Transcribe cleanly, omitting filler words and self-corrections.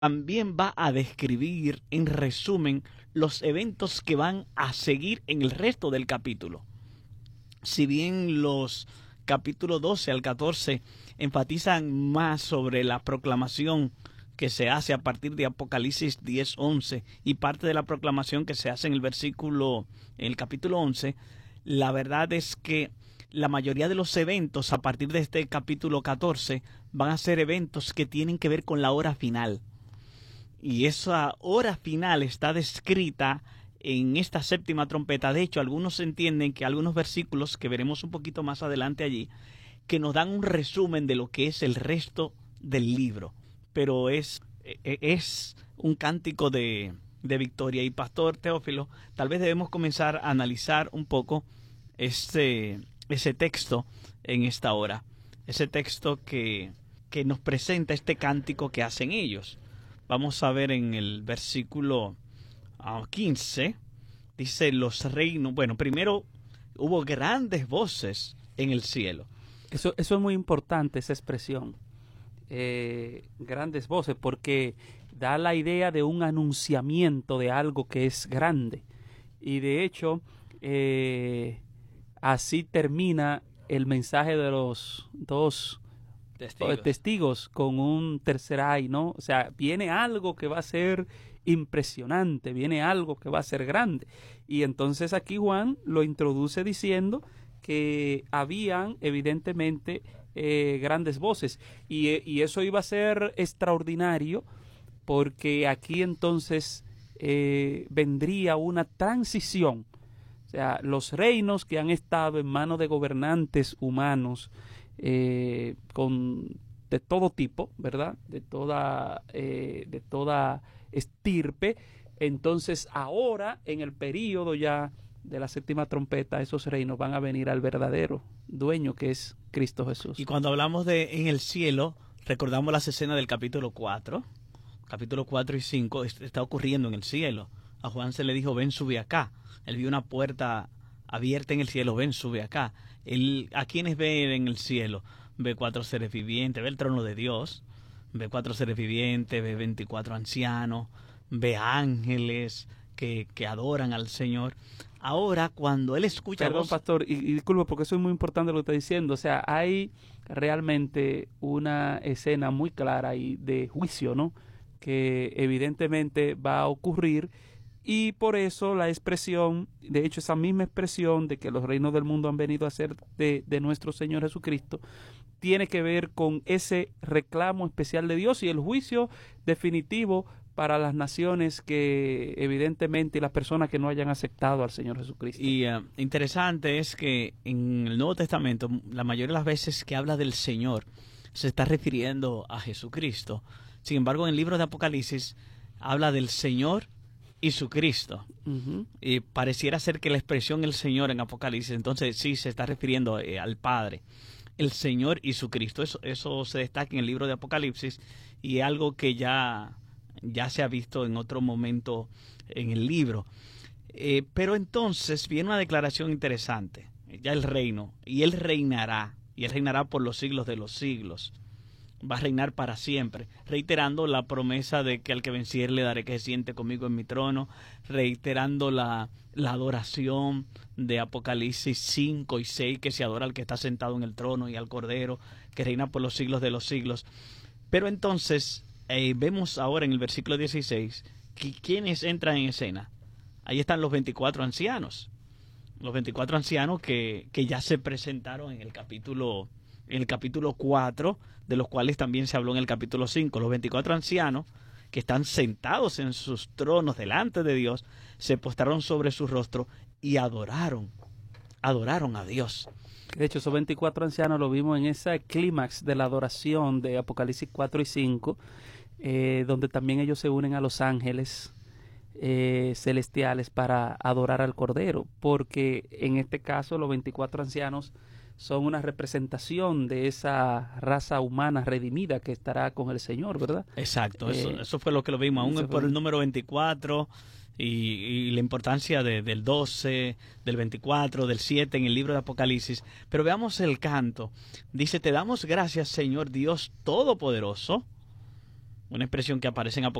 también va a describir en resumen los eventos que van a seguir en el resto del capítulo. Si bien los capítulos 12 al 14 enfatizan más sobre la proclamación que se hace a partir de Apocalipsis 10:11 y parte de la proclamación que se hace en el capítulo 11, la verdad es que la mayoría de los eventos a partir de este capítulo 14 van a ser eventos que tienen que ver con la hora final. Y esa hora final está descrita en esta séptima trompeta. De hecho, algunos entienden que algunos versículos que veremos un poquito más adelante allí, que nos dan un resumen de lo que es el resto del libro. Pero es un cántico de victoria. Y Pastor Teófilo, tal vez debemos comenzar a analizar un poco ese texto en esta hora. Ese texto que nos presenta este cántico que hacen ellos. Vamos a ver en el versículo 15, dice los reinos. Bueno, primero hubo grandes voces en el cielo. Eso es muy importante, esa expresión. Grandes voces, porque da la idea de un anunciamiento de algo que es grande. Y de hecho, así termina el mensaje de los dos testigos con un tercer ay, ¿no? O sea, viene algo que va a ser impresionante, viene algo que va a ser grande. Y entonces aquí Juan lo introduce diciendo que habían evidentemente grandes voces y eso iba a ser extraordinario, porque aquí entonces vendría una transición. O sea, los reinos que han estado en manos de gobernantes humanos de todo tipo, ¿verdad? De toda estirpe. Entonces ahora, en el período ya de la séptima trompeta, esos reinos van a venir al verdadero dueño, que es Cristo Jesús. Y cuando hablamos de en el cielo, recordamos las escenas del capítulo 4 y 5, está ocurriendo en el cielo. A Juan se le dijo, ven, sube acá. Él vio una puerta abierta en el cielo, ven, sube acá. ¿A quiénes ve en el cielo? Ve 4 seres vivientes, ve el trono de Dios, ve 4 seres vivientes, ve 24 ancianos, ve ángeles que adoran al Señor. Ahora, cuando él escucha... Perdón, pastor, y disculpa, porque eso es muy importante lo que está diciendo. O sea, hay realmente una escena muy clara y de juicio, ¿no? Que evidentemente va a ocurrir. Y por eso la expresión, de hecho esa misma expresión de que los reinos del mundo han venido a ser de nuestro Señor Jesucristo, tiene que ver con ese reclamo especial de Dios y el juicio definitivo para las naciones que evidentemente y las personas que no hayan aceptado al Señor Jesucristo. Y interesante es que en el Nuevo Testamento la mayoría de las veces que habla del Señor se está refiriendo a Jesucristo. Sin embargo, en el libro de Apocalipsis habla del Señor y su Cristo. Y pareciera ser que la expresión el Señor en Apocalipsis, entonces sí se está refiriendo al Padre. El Señor y su Cristo. Eso se destaca en el libro de Apocalipsis y es algo que ya se ha visto en otro momento en el libro. Pero entonces viene una declaración interesante. Ya el reino, y él reinará por los siglos de los siglos. Va a reinar para siempre, reiterando la promesa de que al que venciere le daré que se siente conmigo en mi trono, reiterando la adoración de Apocalipsis 5 y 6, que se adora al que está sentado en el trono y al Cordero, que reina por los siglos de los siglos. Pero entonces vemos ahora en el versículo 16 que ¿quiénes entran en escena? Ahí están los 24 ancianos. Los 24 ancianos que ya se presentaron en el capítulo 4, de los cuales también se habló en el capítulo 5. Los 24 ancianos que están sentados en sus tronos delante de Dios, se postraron sobre su rostro y adoraron a Dios. De hecho, esos 24 ancianos lo vimos en ese clímax de la adoración de Apocalipsis 4 y 5, donde también ellos se unen a los ángeles celestiales para adorar al Cordero, porque en este caso los 24 ancianos son una representación de esa raza humana redimida que estará con el Señor, ¿verdad? Exacto, eso fue lo que lo vimos, aún por el número 24 y la importancia del 12, del 24, del 7 en el libro de Apocalipsis. Pero veamos el canto. Dice, te damos gracias, Señor Dios Todopoderoso, una expresión que aparece en